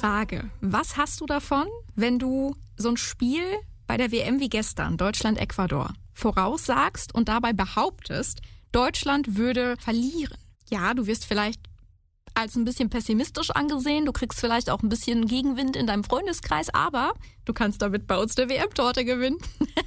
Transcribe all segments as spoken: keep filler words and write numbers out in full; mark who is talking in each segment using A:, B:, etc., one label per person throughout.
A: Frage. Was hast du davon, wenn du so ein Spiel bei der W M wie gestern, Deutschland-Ecuador, voraussagst und dabei behauptest, Deutschland würde verlieren? Ja, du wirst vielleicht als ein bisschen pessimistisch angesehen, du kriegst vielleicht auch ein bisschen Gegenwind in deinem Freundeskreis, aber du kannst damit bei uns eine W M-Torte gewinnen.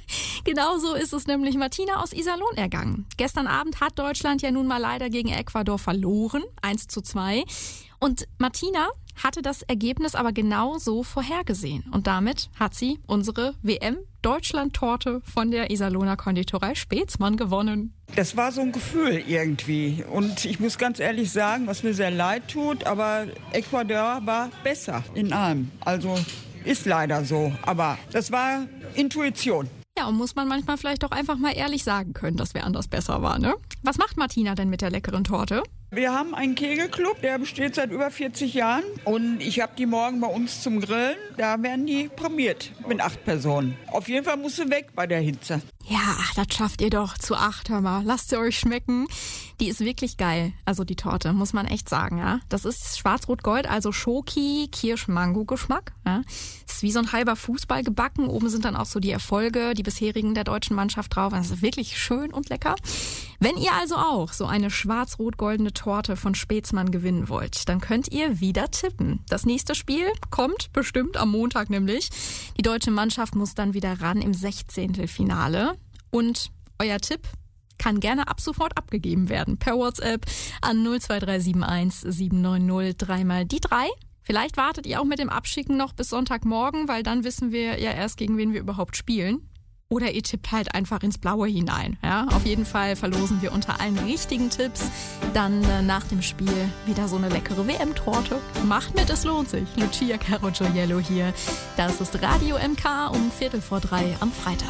A: Genauso ist es nämlich Martina aus Iserlohn ergangen. Gestern Abend hat Deutschland ja nun mal leider gegen Ecuador verloren, eins zu zwei. Und Martina hatte das Ergebnis aber genauso vorhergesehen. Und damit hat sie unsere W M-Deutschland-Torte von der Iserlohner Konditorei Spätzmann gewonnen.
B: Das war so ein Gefühl irgendwie. Und ich muss ganz ehrlich sagen, was mir sehr leid tut, aber Ecuador war besser in allem. Also ist leider so. Aber das war Intuition.
A: Ja, und muss man manchmal vielleicht auch einfach mal ehrlich sagen können, dass wer anders besser war, ne? Was macht Martina denn mit der leckeren Torte?
B: Wir haben einen Kegelclub, der besteht seit über vierzig Jahren. Und ich habe die morgen bei uns zum Grillen. Da werden die prämiert mit acht Personen. Auf jeden Fall muss sie weg bei der Hitze.
A: Ja, ach, das schafft ihr doch zu acht, hör mal. Lasst sie euch schmecken. Die ist wirklich geil. Also die Torte, muss man echt sagen, ja. Das ist Schwarz-Rot-Gold, also Schoki, Kirsch-Mango-Geschmack. Ja. Ist wie so ein halber Fußball gebacken. Oben sind dann auch so die Erfolge, die bisherigen der deutschen Mannschaft drauf. Das ist wirklich schön und lecker. Wenn ihr also auch so eine schwarz-rot-goldene Torte von Spätzmann gewinnen wollt, dann könnt ihr wieder tippen. Das nächste Spiel kommt bestimmt am Montag nämlich. Die deutsche Mannschaft muss dann wieder ran im Sechzehntelfinale. Und euer Tipp kann gerne ab sofort abgegeben werden. Per WhatsApp an null zwei drei sieben eins sieben neun null dreimal die drei. Vielleicht wartet ihr auch mit dem Abschicken noch bis Sonntagmorgen, weil dann wissen wir ja erst, gegen wen wir überhaupt spielen. Oder ihr tippt halt einfach ins Blaue hinein. Ja, auf jeden Fall verlosen wir unter allen richtigen Tipps dann äh, nach dem Spiel wieder so eine leckere W M-Torte. Macht mit, es lohnt sich. Lucia Carogioiello hier. Das ist Radio M K um Viertel vor drei am Freitag.